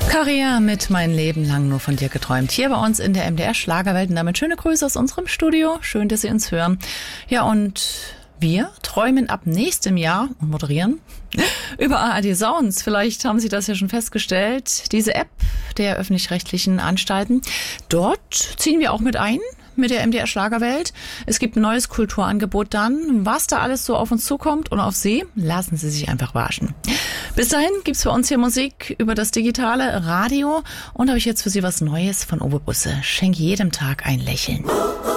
Karriere mit Mein Leben lang nur von dir geträumt. Hier bei uns in der MDR Schlagerwelt und damit schöne Grüße aus unserem Studio. Schön, dass Sie uns hören. Ja, und wir träumen ab nächstem Jahr und moderieren über ARD Sounds. Vielleicht haben Sie das ja schon festgestellt. Diese App der öffentlich-rechtlichen Anstalten. Dort ziehen wir auch mit ein. Mit der MDR Schlagerwelt. Es gibt ein neues Kulturangebot dann. Was da alles so auf uns zukommt und auf Sie, lassen Sie sich einfach überraschen. Bis dahin gibt's für uns hier Musik über das digitale Radio. Und habe ich jetzt für Sie was Neues von Uwe Busse. Schenk jedem Tag ein Lächeln.